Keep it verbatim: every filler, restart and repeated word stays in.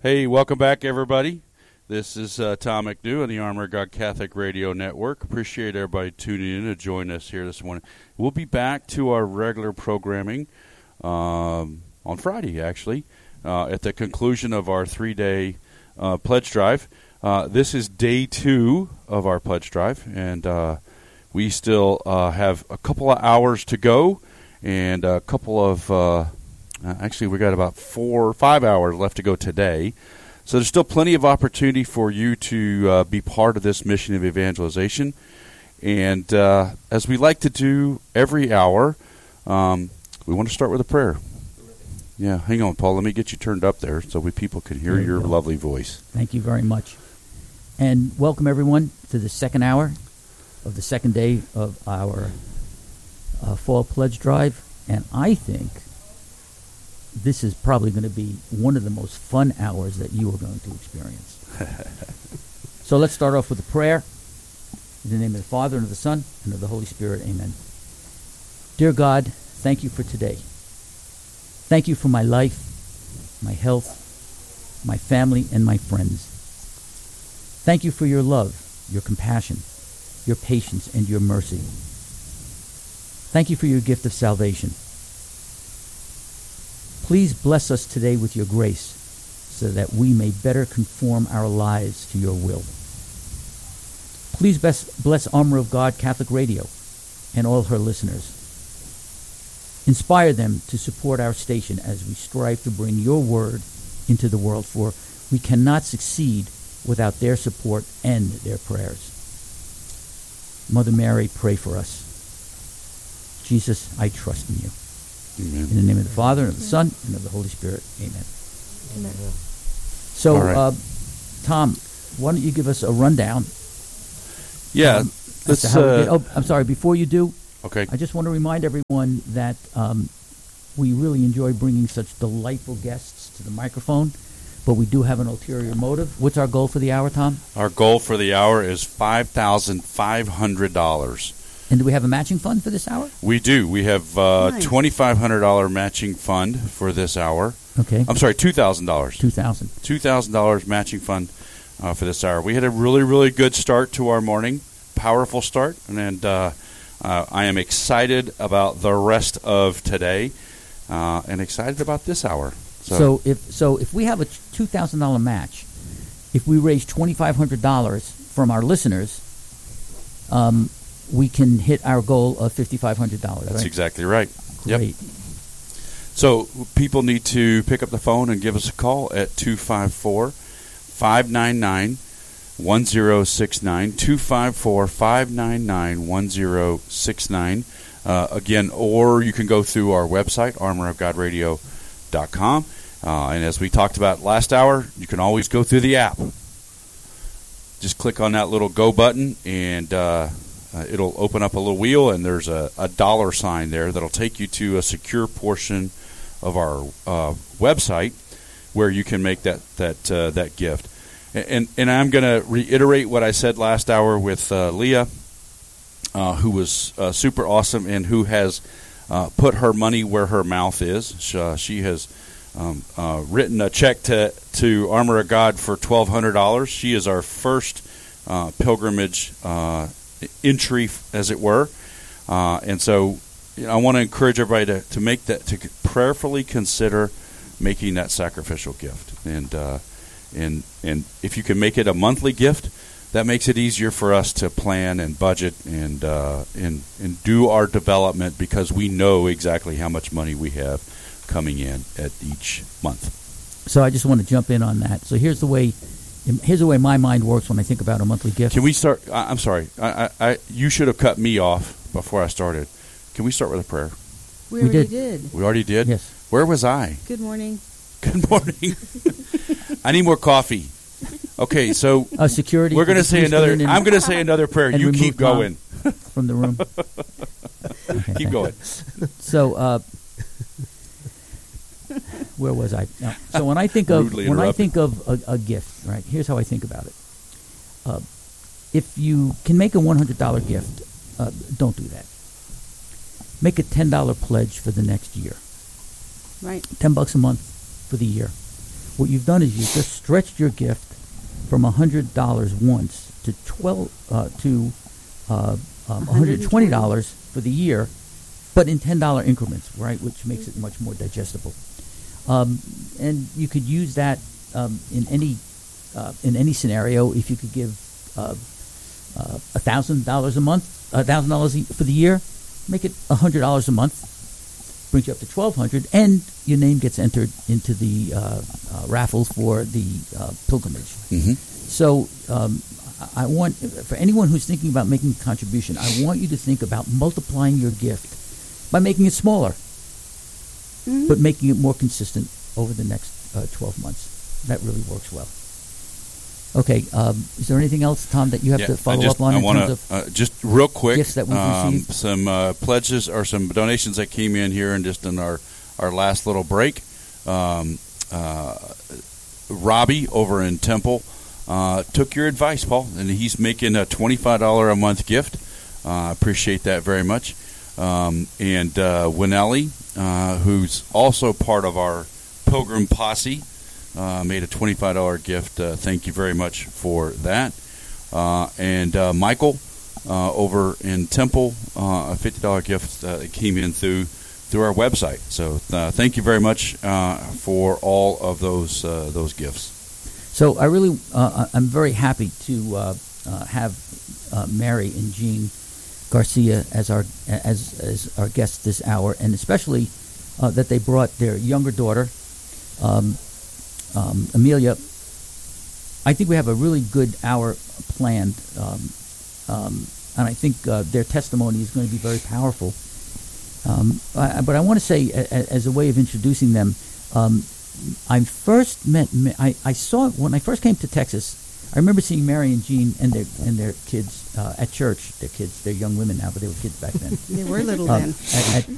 Hey, welcome back, everybody. This is uh, Tom McNew on the Armor of God Catholic Radio Network. Appreciate everybody tuning in to join us here this morning. We'll be back to our regular programming um, on Friday, actually, uh, at the conclusion of our three-day uh, pledge drive. Uh, this is day two of our pledge drive, and uh, we still uh, have a couple of hours to go and a couple of... Uh, Uh, actually, we got about four or five hours left to go today. So there's still plenty of opportunity for you to uh, be part of this mission of evangelization. And uh, as we like to do every hour, um, we want to start with a prayer. Yeah, hang on, Paul. Let me get you turned up there so we people can hear your go. lovely voice. Thank you very much. And welcome, everyone, to the second hour of the second day of our uh, fall pledge drive. And I think this is probably going to be one of the most fun hours that you are going to experience. So let's start off with a prayer. In the name of the Father, and of the Son, and of the Holy Spirit, amen. Dear God, thank you for today. Thank you for my life, my health, my family, and my friends. Thank you for your love, your compassion, your patience, and your mercy. Thank you for your gift of salvation. Please bless us today with your grace so that we may better conform our lives to your will. Please bless, bless Armor of God Catholic Radio and all her listeners. Inspire them to support our station as we strive to bring your word into the world, for we cannot succeed without their support and their prayers. Mother Mary, pray for us. Jesus, I trust in you. Amen. In the name of the Father, and of the Son, and of the Holy Spirit. Amen. Amen. So, right. uh, Tom, why don't you give us a rundown? Yeah. Um, let's, as to how we uh, did. Oh, I'm sorry. Before you do, okay. I just want to remind everyone that um, we really enjoy bringing such delightful guests to the microphone, but we do have an ulterior motive. What's our goal for the hour, Tom? Our goal for the hour is five thousand five hundred dollars. And do we have a matching fund for this hour? We do. We have a uh, nice. twenty-five hundred dollars matching fund for this hour. Okay. I'm sorry, two thousand dollars. two thousand dollars. two thousand dollars matching fund uh, for this hour. We had a really, really good start to our morning, powerful start, and uh, uh, I am excited about the rest of today uh, and excited about this hour. So, so if so, if we have a two thousand dollars match, if we raise twenty-five hundred dollars from our listeners, um, we can hit our goal of five thousand five hundred dollars. That's right? exactly right. Great. Yep. So people need to pick up the phone and give us a call at two five four, five nine nine, one zero six nine, two five four, five nine nine, one zero six nine. Uh, again, or you can go through our website, armor of god radio dot com. Uh, and as we talked about last hour, you can always go through the app. Just click on that little go button, and uh, uh, it'll open up a little wheel, and there's a, a dollar sign there that'll take you to a secure portion of our uh, website where you can make that that uh, that gift. And and, and I'm going to reiterate what I said last hour with uh, Leah, uh, who was uh, super awesome and who has uh, put her money where her mouth is. She, uh, she has um, uh, written a check to to Armor of God for twelve hundred dollars. She is our first uh, pilgrimage uh, entry, as it were, uh, and so. I want to encourage everybody to, to make that, to prayerfully consider making that sacrificial gift. And uh, and and if you can make it a monthly gift, that makes it easier for us to plan and budget and uh, and and do our development, because we know exactly how much money we have coming in at each month. So I just want to jump in on that. So here's the way here's the way my mind works when I think about a monthly gift. Can we start? I, I'm sorry. I, I, I you should have cut me off before I started. Can we start with a prayer? We, we already did. did. We already did? Yes. Where was I? Good morning. Good morning. I need more coffee. Okay, so uh, security. We're going to say another. I'm going to say another prayer. You keep going. From the room. Okay. Keep going. So, uh, where was I? No. So when I think of Rudely when I interrupted. think of a, a gift, right? Here's how I think about it. Uh, if you can make a one hundred dollars gift, uh, don't do that. Make a ten dollars pledge for the next year. Right. ten bucks a month for the year. what you've done is you've just stretched your gift from one hundred dollars once to twelve uh, to uh, um, one hundred twenty dollars for the year, but in ten dollar increments, right, which makes it much more digestible. Um, and you could use that um, in any uh, in any scenario. If you could give uh, uh, one thousand dollars a month, one thousand dollars for the year, make it one hundred dollars a month, brings you up to twelve hundred dollars, and your name gets entered into the uh, uh, raffle for the uh, pilgrimage. Mm-hmm. So um, I want, for anyone who's thinking about making a contribution, I want you to think about multiplying your gift by making it smaller, mm-hmm. but making it more consistent over the next uh, twelve months. That really works well. Okay, um, is there anything else, Tom, that you have yeah, to follow just, up on I in wanna, terms of uh, just real quick, gifts that we've um, received? some uh, pledges or some donations that came in here and just in our, our last little break. Um, uh, Robbie over in Temple uh, took your advice, Paul, and he's making a twenty-five dollars a month gift. I uh, appreciate that very much. Um, and uh, Winelli, uh, who's also part of our Pilgrim Posse, uh, made a twenty-five dollars gift. Uh, thank you very much for that. Uh, and uh, Michael uh, over in Temple, uh, a fifty dollars gift uh, that came in through through our website. So uh, thank you very much uh, for all of those uh, those gifts. So I really, uh, I'm very happy to uh, uh, have uh, Mary and Jean Garcia as our as as our guests this hour, and especially uh, that they brought their younger daughter, um, um, Amelia. I think we have a really good hour planned, um, um, and I think uh, their testimony is going to be very powerful. Um, I, but I want to say, a, a, as a way of introducing them, um, I first met, I, I saw, when I first came to Texas, I remember seeing Mary and Jean and their and their kids uh, at church. Their kids, they're young women now, but they were kids back then. They were little uh, then. At, at